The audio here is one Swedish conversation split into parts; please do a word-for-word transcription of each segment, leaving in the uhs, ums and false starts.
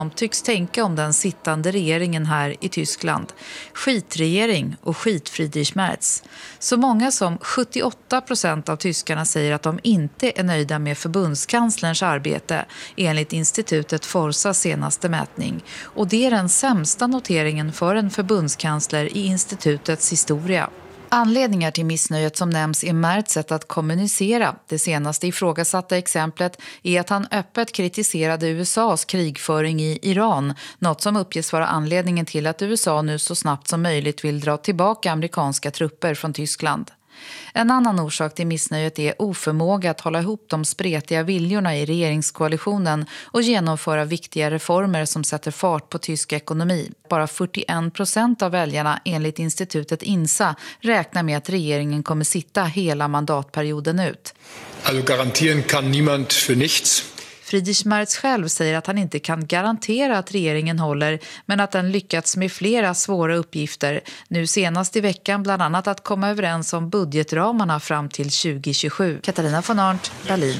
De tycks tänka om den sittande regeringen här i Tyskland. Skitregering och skit-Friedrich Merz. Så många som sjuttioåtta procent av tyskarna säger att de inte är nöjda med förbundskanslerns arbete enligt institutet Forsas senaste mätning. Och det är den sämsta noteringen för en förbundskansler i institutets historia. Anledningar till missnöjet som nämns är Merz sätt att kommunicera. Det senaste ifrågasatta exemplet är att han öppet kritiserade U S A:s krigföring i Iran, något som uppges vara anledningen till att U S A nu så snabbt som möjligt vill dra tillbaka amerikanska trupper från Tyskland. En annan orsak till missnöjet är oförmåga att hålla ihop de spretiga viljorna i regeringskoalitionen och genomföra viktiga reformer som sätter fart på tysk ekonomi. Bara fyrtioen procent av väljarna enligt institutet INSA räknar med att regeringen kommer sitta hela mandatperioden ut. Alltså garantieren kan niemand för nichts. Friedrich Merz själv säger att han inte kan garantera att regeringen håller, men att den lyckats med flera svåra uppgifter. Nu senast i veckan bland annat att komma överens om budgetramarna fram till tjugo tjugosju. Katarina von Arndt, Berlin.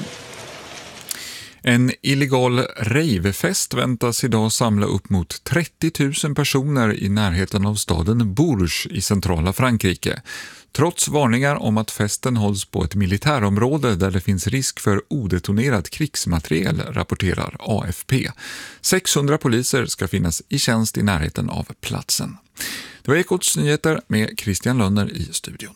En illegal ravefest väntas idag samla upp mot trettio tusen personer i närheten av staden Bourges i centrala Frankrike. Trots varningar om att festen hålls på ett militärområde där det finns risk för odetonerad krigsmateriel, rapporterar A F P. sexhundra poliser ska finnas i tjänst i närheten av platsen. Det var Ekots nyheter med Christian Lönner i studion.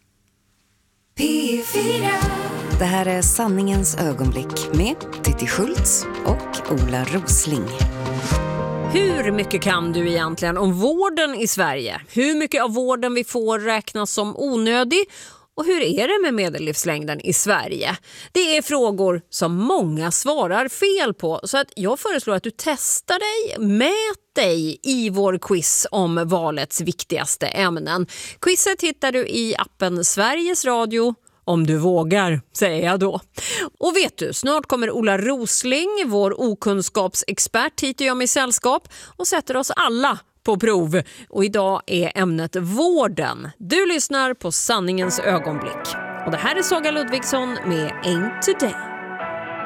P fyra. Det här är sanningens ögonblick med Titti Schultz och Ola Rosling. Hur mycket kan du egentligen om vården i Sverige? Hur mycket av vården vi får räknas som onödig? Och hur är det med medellivslängden i Sverige? Det är frågor som många svarar fel på. Så att jag föreslår att du testar dig, mät dig i vår quiz om valets viktigaste ämnen. Quizet hittar du i appen Sveriges Radio. Om du vågar, säger jag då. Och vet du, snart kommer Ola Rosling, vår okunskapsexpert, hit och jag med sällskap och sätter oss alla på prov. Och idag är ämnet vården. Du lyssnar på Sanningens ögonblick. Och det här är Saga Ludvigsson med Ain't Today.